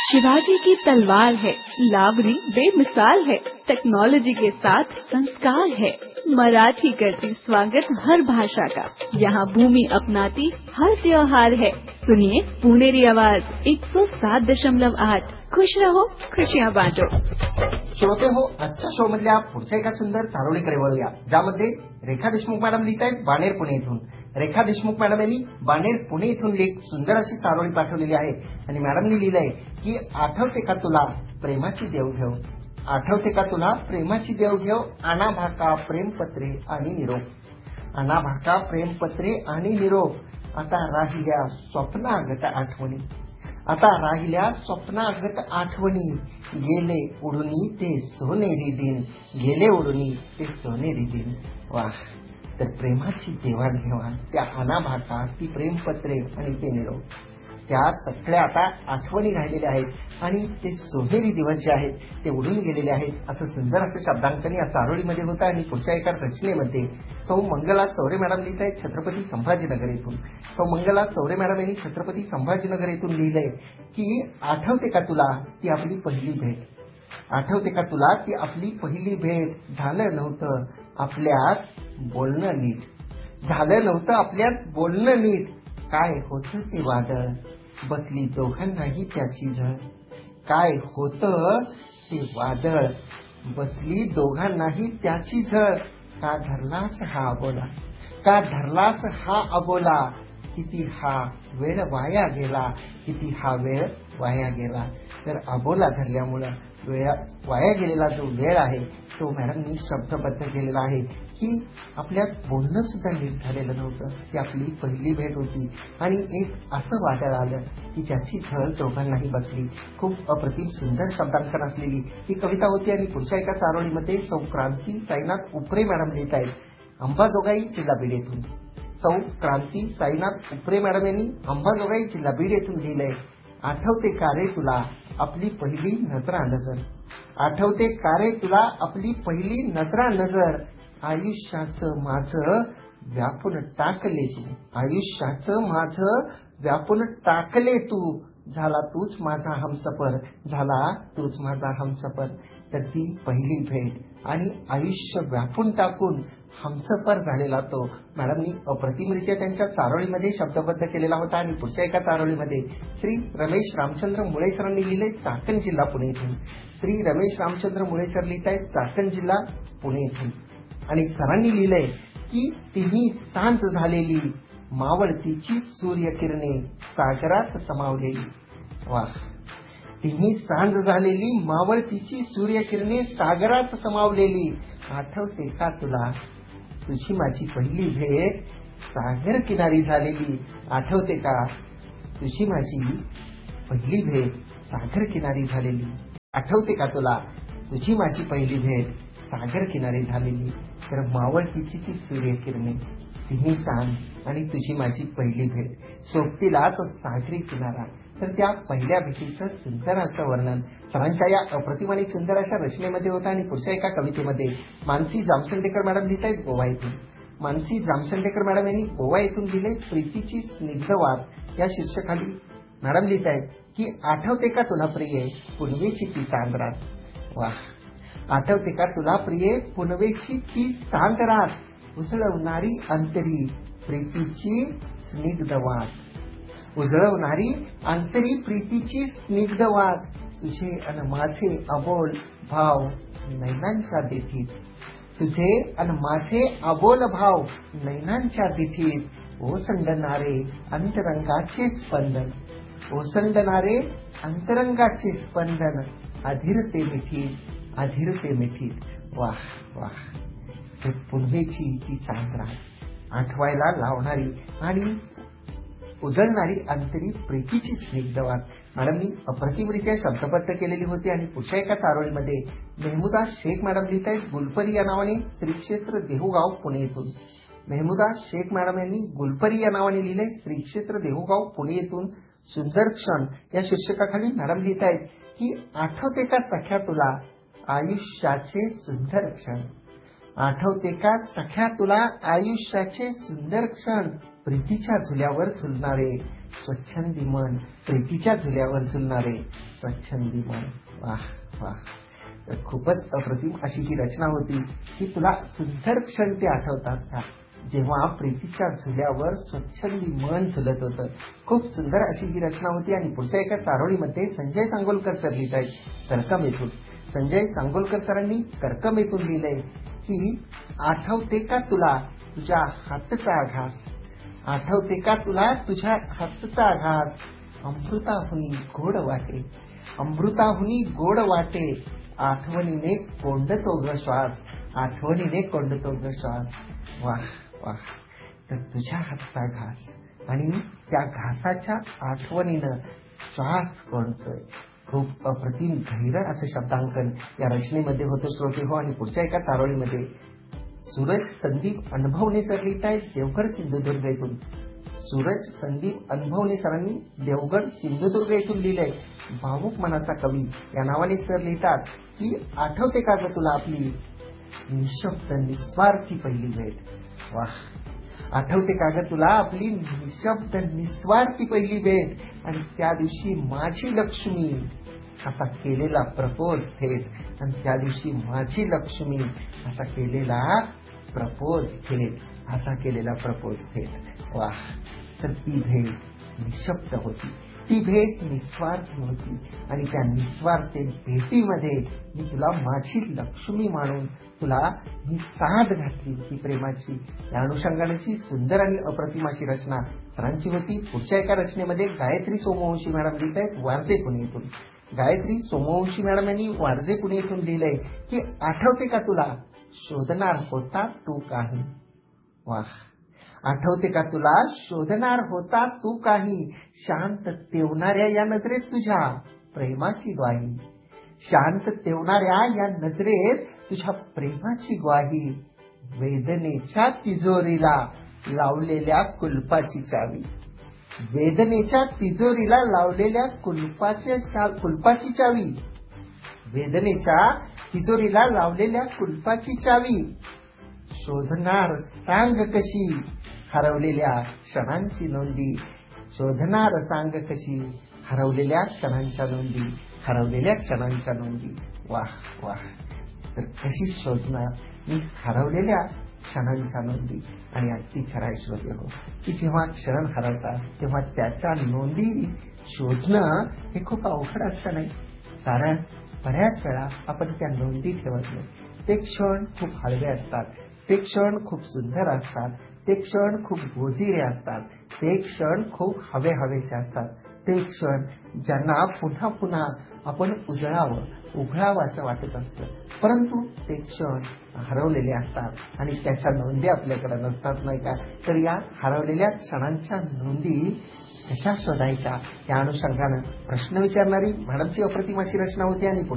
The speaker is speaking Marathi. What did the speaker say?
शिवाजी की तलवार है, लावणी बेमिसाल है, टेक्नोलॉजी के साथ संस्कार है। मराठी करती स्वागत हर भाषा का, यहाँ भूमि अपनाती हर त्योहार है। सुनिए पुणेरी आवाज 107.8। खुश रहो, खुशियाँ बांटो। श्रोते हो, आजच्या शो मधल्या पुढच्या एका सुंदर चारोळीकडे वळूया, ज्यामध्ये रेखा देशमुख मॅडम लिहित आहेत बाणेर पुणे इथून। रेखा देशमुख मॅडम यांनी बाणेर पुणे इथून एक सुंदर अशी चारोळी पाठवलेली आहे आणि मॅडमनी लिहिलंय की आठवते का तुला प्रेमाची देवघेव, आठवते का तुला प्रेमाची देवघेव, आणा भाका प्रेमपत्रे आणि निरोप, आणा भाका प्रेमपत्रे आणि निरोप, आता राहिल्या स्वप्नागत आठवणी, आता राहिल्या स्वप्नागत आठवणी, गेले उडुनी ते सोनेरी दिन, गेले उडुनी ते सोनेरी दिन। वाह, तर प्रेमाची देवाणघेवाण, त्या अनाभाका, ती प्रेमपत्रे आणि ते निरोप, त्या सगळ्या आता आठवणी राहिलेल्या आहेत आणि ते सोनेरी दिवस जे आहेत ते उडून गेलेले आहेत, असं सुंदर असं शब्दांकन या चारोळीमध्ये होतं। आणि पुढच्या एका रचनेमध्ये सौ मंगला चौरे मॅडम लिहित आहेत छत्रपती संभाजीनगर येथून। सौ मंगला चौरे मॅडम यांनी छत्रपती संभाजीनगर येथून लिहिलंय की आठवते का तुला ती आपली पहिली भेट, आठवते का तुला ती आपली पहिली भेट, झालं नव्हतं आपल्यात बोलणं नीट, झालं नव्हतं आपल्यात बोलणं नीट, काय होतं ते वादळ, बसली दोघांनाही त्याची झळ, काय होतं ते वादळ, बसली दोघांनाही त्याची झळ, का धरलास हा अबोला, का धरलास हा अबोला, किती हा वेळ वाया गेला, किती हा वेळ वाया गेला। तर अबोला धरल्यामुळं वाया गेलेला जो वेळ आहे तो मॅडमनी शब्दबद्ध केलेला आहे की आपल्यात बोलणं सुद्धा नीट झालेलं नव्हतं, ती आपली पहिली भेट होती आणि एक असं वादळ आलं की ज्याची झळ दोघांनाही बसली। खूप अप्रतिम सुंदर शब्दांकन असलेली ही कविता होती। आणि पुढच्या एका चारोळीमध्ये सौ क्रांती साईनाथ उपरे मॅडम लिहित आहेत अंबाजोगाई जिल्हा बीड येथून। सौ क्रांती साईनाथ उपरे मॅडम यांनी अंबाजोगाई जिल्हा बीड येथून लिहिलंय, आठवते का रे तुला आपली पहिली नजरा नजर, आठवते का रे तुला आपली पहिली नजरा नजर, आयुष्याचं माझं व्यापून टाकले तू, आयुष्याचं माझं व्यापून टाकले तू, झाला तूच माझा हमसफर, झाला तूच माझा हमसफर। तर ती पहिली भेट आणि आयुष्य व्यापून टाकून हमसफर झालेला तो मॅडमनी अप्रतिमरित्या त्यांच्या चारोळीमध्ये शब्दबद्ध केलेला होता। आणि पुढच्या एका चारोळीमध्ये श्री रमेश रामचंद्र मुळेसरांनी लिहिले चाकण जिल्हा पुणे इथून। श्री रमेश रामचंद्र मुळेसर लिहित आहेत चाकण जिल्हा पुणे इथून आणि सरांनी लिहिलंय की तिन्ही सांज झालेली मावळतीची सूर्यकिरणे सागरात समावलेली। वाह, तिन्ही सांज झालेली मावळतीची सूर्यकिरणे सागरात समावलेली, आठवते का तुला तुझी माझी पहिली भेट सागर किनारी झालेली, आठवते का तुझी माझी पहिली भेट सागर किनारी झालेली, आठवते का तुला तुझी माझी पहिली भेट सागर किनारी झालेली। तर मावळतीची ती सूर्यकिरणे, तिन्ही सांज आणि तुझी माझी पहिली भेट, सोबतीला तो सागरी किनारा। तर त्या पहिल्या भेटीचं सुंदर असं वर्णन सरांच्या या अप्रतिम आणि सुंदर अशा रचनेमध्ये होतं। आणि पुढच्या एका कवितेमध्ये मानसी जामसंडेकर मॅडम लिहित आहेत गोवा येथून। मानसी जामसंडेकर मॅडम यांनी गोवा येथून लिहिले प्रीतीची स्निग्ध वाट या शीर्षकाखाली मॅडम लिहित आहेत की आठवते का तुला प्रिये पुनवेची ती चांदरात। वाह, आठवते का तुला प्रिये पुनवेची ती चांदरात, उजळवणारी अंतरी प्रीतीची स्निग्ध वाट, उजळवणारी अंतरी प्रीतीची स्निग्ध वाट, तुझे अन माझे अबोल भाव नैनांच्या देठीत, तुझे अन माझे अबोल भाव नैनांच्या देठीत, ओसंडणारे अंतरंगाचे स्पंदन, ओसंडणारे अंतरंगाचे स्पंदन, अधीरते मिठीत, अधीरते मिठीत। वाह वाह, तर पुनवेची ती चांदरा आठवायला लावणारी आणि उजळणारी अंतरी प्रीतीची स्निग्ध वाट मॅडमनी अप्रतिमरित्या शब्दबद्ध केलेली होती। आणि पुढच्या एका चारोळीमध्ये मेहमुदा शेख मॅडम लिहित आहेत गुलपरी या नावाने श्री क्षेत्र देहूगाव पुणे येथून। मेहमुदा शेख मॅडम यांनी गुलपरी या नावाने लिहिले श्री क्षेत्र देहूगाव पुणे येथून। सुंदर क्षण या शीर्षकाखाली मॅडम लिहित आहेत की आठवते का सख्या तुला आयुष्याचे सुंदर क्षण, आठवते का सख्या तुला आयुष्याचे सुंदर क्षण, प्रीतीच्या झुल्यावर झुलणारे स्वच्छंदी मन, प्रीतीच्या झुल्यावर झुलणारे स्वच्छंदी मन. वाह वाह. तर खूपच अप्रतिम अशी ही रचना होती की तुला सुंदर क्षण ते आठवतात का, जेव्हा प्रीतीच्या झुल्यावर स्वच्छंदी मन झुलत होतं. खूप सुंदर अशी ही रचना होती. आणि पुढच्या एका चारोळीमध्ये संजय सांगोलकर सर लिहित आहेत करकम येथून. संजय सांगोलकर सरांनी करकम येथून लिहिलंय की आठवते का तुला तुझ्या हातचा घास, आठवते का तुला तुझ्या हातचा घास, अमृताहुनी गोड वाटे, अमृताहुनी गोड वाटे, आठवणीने कोंडतो ग श्वास, आठवणीने कोंडतो ग श्वास. वाह वाह. तर तुझ्या हातचा घास आणि त्या घासाच्या आठवणीनं श्वास कोंडतोय. खूप अप्रतिम धैर्य असं शब्दांकन या रचनेमध्ये होतं श्रोते हो. आणि पुढच्या एका चारोळीमध्ये सूरज संदीप अनुभवने सर लिहित आहेत देवगड सिंधुदुर्ग येथून. सूरज संदीप अनुभवने सरांनी देवगड सिंधुदुर्ग येथून लिहिलंय भावुक मनाचा कवी या नावाने सर लिहितात की आठवते का ग तुला आपली निशब्द निस्वार्थी पहिली भेट. वाह. आठवते का ग तुला आपली निशब्द निस्वार्थी पहिली भेट, आणि त्या दिवशी माझी लक्ष्मी असा केलेला प्रपोज थेट, आणि त्या दिवशी माझी लक्ष्मी असा केलेला प्रपोज थेट, असा केलेला प्रपोज थेट. वाह. तर ती भेट निशब्द होती, ती भेट निस्वार्थी होती, आणि त्या निस्वार्थ भेटीमध्ये मी तुला माझी लक्ष्मी मानून तुला ही साथ घातली होती प्रेमाची. या अनुषंगानेची सुंदर आणि अप्रतिम अशी रचना सरांची होती. पुढच्या एका रचनेमध्ये गायत्री सोमवंशी मॅडम लिहित आहेत वारजे पुणे येथून. गायत्री सोमवंशी मॅडम यांनी वारजे पुणे येथून लिहिलंय की आठवते का तुला शोधणार होता तू काही. वाह. आठवते का तुला शोधणार होता तू काही, शांत तेवणाऱ्या या नजरेत तुझ्या प्रेमाची ग्वाही, शांत तेवणाऱ्या या नजरेत तुझ्या प्रेमाची ग्वाही, वेदनेच्या तिजोरीला लावलेल्या कुलपाची चावी, वेदनेच्या तिजोरीला लावलेल्या कुलपाची चावी, वेदनेच्या तिजोरीला लावलेल्या कुलपाची चावी, शोधणार सांग कशी हरवलेल्या क्षणांची नोंदी, शोधणार सांग कशी हरवलेल्या क्षणांच्या नोंदी, हरवलेल्या क्षणांच्या नोंदी. वाह वाह. तर कशी शोधणार मी हरवलेल्या क्षणांच्या नोंदी. आणि अगदी खराय श्रोते हो की जेव्हा क्षण हरवतात तेव्हा त्याच्या नोंदी शोधणं हे खूप अवघड असतं नाही, कारण बऱ्याच वेळा आपण त्या नोंदी ठेवत नाही. ते क्षण खूप हळवे असतात, ते क्षण खूप सुंदर असतात, ते क्षण खूप गोजिरे असतात, ते क्षण खूप हवेसे असतात, ते क्षण ज्यांना पुन्हा पुन्हा आपण उघडावं असं वाटत असतं. परंतु ते क्षण हरवलेले असतात आणि त्याच्या नोंदी आपल्याकडे नसतात नाही का. तर या हरवलेल्या क्षणांच्या नोंदी कशा शोधायच्या या अनुषंगानं प्रश्न विचारणारी मॅडमची अप्रतिम अशी रचना होती. आणि